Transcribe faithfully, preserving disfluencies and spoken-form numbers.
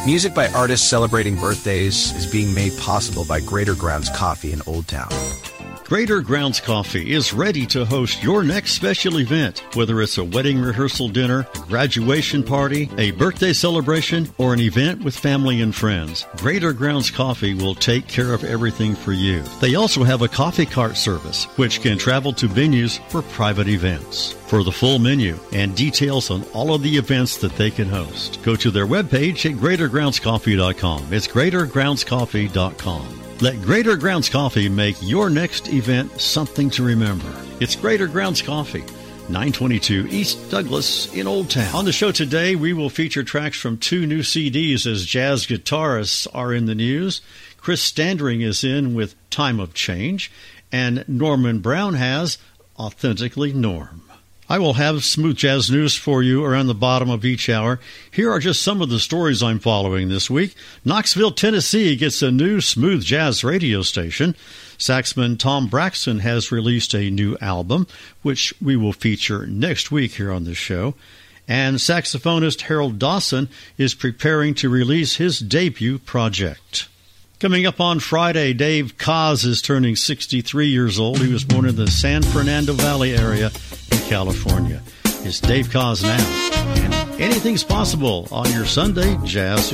Music by artists celebrating birthdays is being made possible by Greater Grounds Coffee in Old Town. Greater Grounds Coffee is ready to host your next special event, whether it's a wedding rehearsal dinner, a graduation party, a birthday celebration, or an event with family and friends. Greater Grounds Coffee will take care of everything for you. They also have a coffee cart service, which can travel to venues for private events. For the full menu and details on all of the events that they can host, go to their webpage at greater grounds coffee dot com. It's greater grounds coffee dot com. Let Greater Grounds Coffee make your next event something to remember. It's Greater Grounds Coffee, nine twenty-two East Douglas in Old Town. On the show today, we will feature tracks from two new C Ds as jazz guitarists are in the news. Chris Standring is in with Time of Change, and Norman Brown has Authentically Norm. I will have smooth jazz news for you around the bottom of each hour. Here are just some of the stories I'm following this week. Knoxville, Tennessee gets a new smooth jazz radio station. Saxman Tom Braxton has released a new album, which we will feature next week here on the show. And saxophonist Harold Dawson is preparing to release his debut project. Coming up on Friday, Dave Koz is turning sixty-three years old. He was born in the San Fernando Valley area in California. It's Dave Koz now, and anything's possible on your Sunday Jazz